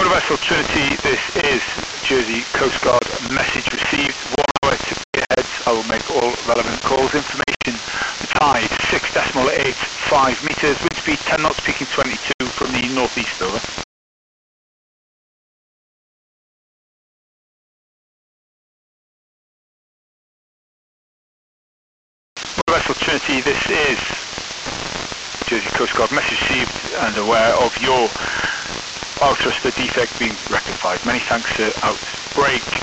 Motor Vessel Trinity, this is Jersey Coast Guard. Message received. 1 hour to heads. I will make all relevant calls. Information: the tide 6.85 meters. Wind speed 10 knots, peaking 22 from the northeast. Over. Motor Vessel Trinity, this is Jersey Coast Guard. Message received and aware of your bow thruster defect being rectified. Many thanks, outbreak.